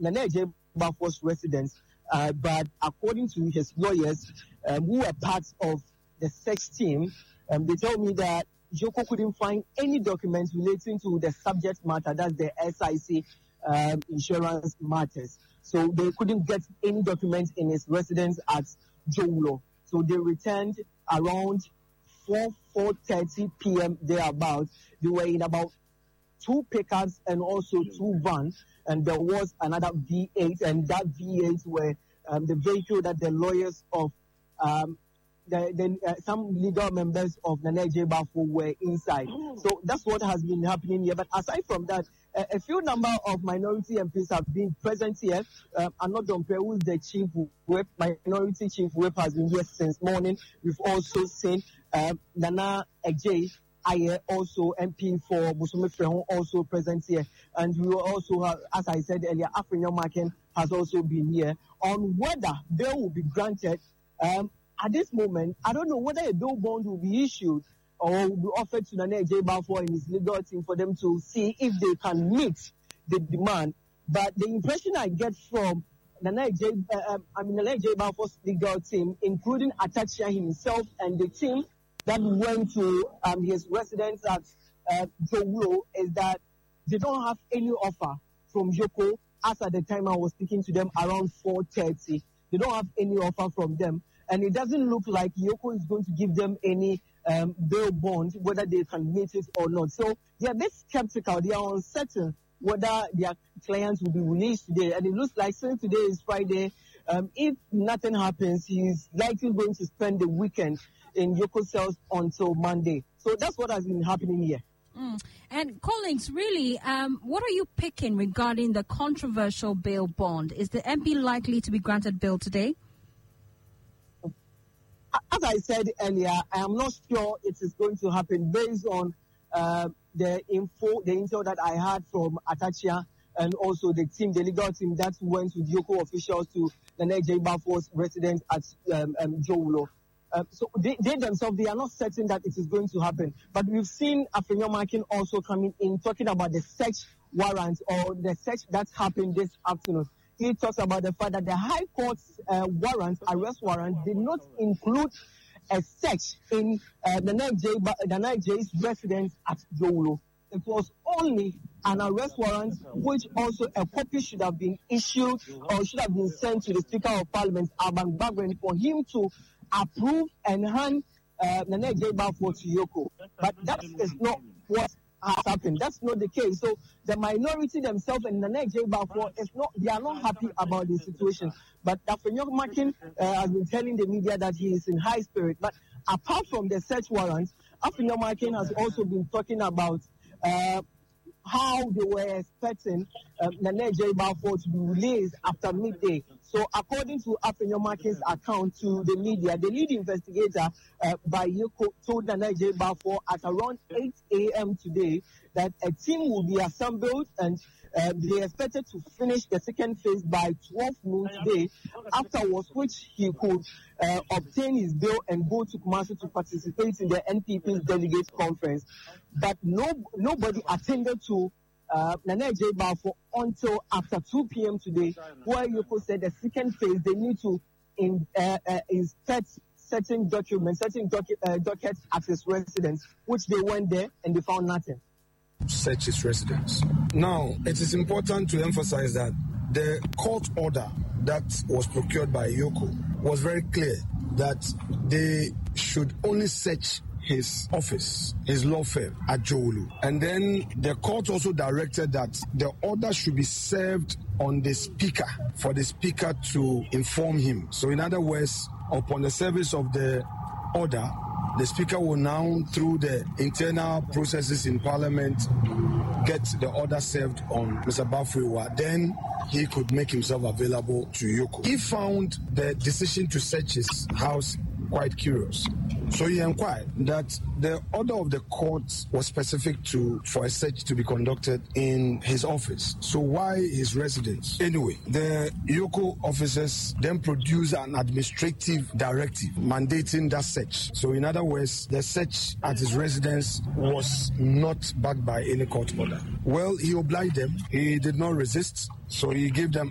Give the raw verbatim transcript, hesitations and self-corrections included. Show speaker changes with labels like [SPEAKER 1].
[SPEAKER 1] Nana J. Bafo's residence. Uh, but according to his lawyers, um, who were part of the search team, um, they told me that Joko couldn't find any documents relating to the subject matter, that's the S I C um, insurance matters. So they couldn't get any documents in his residence at Jowolo. So they returned around four, four thirty p.m. thereabouts. They were in about two pickups and also two vans, and there was another V eight, and that V eight were um, the vehicle that the lawyers of um, the, the, uh, some legal members of Nana J. Bafo were inside. So that's what has been happening here. But aside from that, uh, a few number of minority M Ps have been present here. Uh, Arnold Dompe, who is the chief whip, minority chief whip, has been here since morning. We've also seen uh, Nana Ejay Aye, also M P for Bosomi Frehon, also present here. And we will also have, as I said earlier, African Marken has also been here. On whether bail will be granted, um, at this moment, I don't know whether a bail bond will be issued or will be offered to Nana J. Bafo and his legal team for them to see if they can meet the demand. But the impression I get from Nana J. Uh, I mean Nana J. Bafo's legal team, including Atachia himself and the team that went to um, his residence at uh, Jowolo, is that they don't have any offer from Joko. As at the time I was speaking to them around four thirty, they don't have any offer from them. And it doesn't look like Yoko is going to give them any um, bail bond, whether they can meet it or not. So they are a bit skeptical. They are uncertain whether their clients will be released today. And it looks like since today is Friday, um, if nothing happens, he's likely going to spend the weekend in Yoko cells until Monday. So that's what has been happening here.
[SPEAKER 2] Mm. And Collins, really, um, what are you picking regarding the controversial bail bond? Is the M P likely to be granted bail today?
[SPEAKER 1] As I said earlier, I am not sure it is going to happen based on uh, the info, the intel that I had from Atachia and also the team, the legal team that went with Yoko officials to Nana J. Bafo's residence at um, um, Jowolo. Uh, so they, they themselves, they are not certain that it is going to happen. But we've seen African Marken also coming in talking about the search warrant or the search that happened this afternoon. He talks about the fact that the High Court's uh, warrant, arrest warrant, did not include a search in uh, the Nana J's residence at Jowolo. It was only an arrest warrant, which also a copy should have been issued or should have been sent to the Speaker of Parliament, Alban Bagbin, for him to approve and hand uh, Nana J. Bafo to Yoko. But that is not what has happened. That's not the case. So the minority themselves and Nana J. Bafo is not, they are not happy about the situation. But African Marken uh, has been telling the media that he is in high spirit. But apart from the search warrant, African Marken has also been talking about uh, how they were expecting um, Nana J. Bafo to be released after midday. So according to African Marken's account to the media, the lead investigator uh, by Yoko told Nana J. Bafo at around eight a.m. today that a team will be assembled and uh, they expected to finish the second phase by twelve noon today, afterwards which he could uh, obtain his bail and go to Kumasi to participate in the N P P's delegate conference. But no, nobody attended to Uh, Nana J. Bafo until after two p.m. today, where Yoko said the second phase, they need to in, uh, uh, inspect certain documents, certain docu- uh, dockets at his residence, which they went there and they found nothing.
[SPEAKER 3] Search his residence. Now, it is important to emphasize that the court order that was procured by Yoko was very clear that they should only search his office, his law firm at Jowolo. And then the court also directed that the order should be served on the speaker for the speaker to inform him. So in other words, upon the service of the order, the speaker will now, through the internal processes in parliament, get the order served on Mister Bafo. Then he could make himself available to Yoko. He found the decision to search his house quite curious. So he inquired that the order of the court was specific to for a search to be conducted in his office. So why his residence? Anyway, the Yoko officers then produced an administrative directive mandating that search. So in other words, the search at his residence was not backed by any court order. Well, he obliged them. He did not resist. So he gave them